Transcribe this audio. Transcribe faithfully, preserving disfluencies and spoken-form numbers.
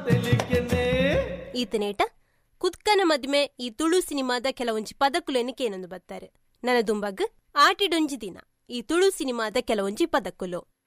ಈತನೇಟ ಕುತ್ಕನ ಮದ್ಮೆ ಈ ತುಳು ಸಿನಿಮಾದ ಕೆಲವೊಂಜಿ ಪದಕುಲು ಎನಿಕೇನೊಂದು ಬತ್ತಾರೆ. ನನ್ನ ದುಂಬಗ್ ಆಟಿಡೊಂಜಿ ದಿನ ಈ ತುಳು ಸಿನಿಮಾದ ಕೆಲವೊಂಜಿ ಪದಕುಲು.